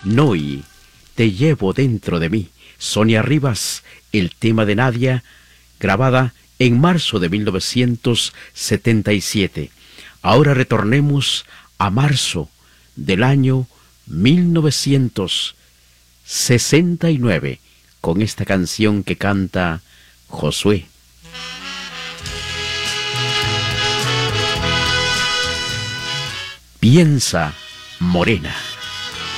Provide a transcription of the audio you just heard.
Noy, te llevo dentro de mí. Sonia Rivas, el tema de Nadia, grabada en marzo de 1977. Ahora retornemos a marzo del año 1969 con esta canción que canta Josué. Piensa, morena.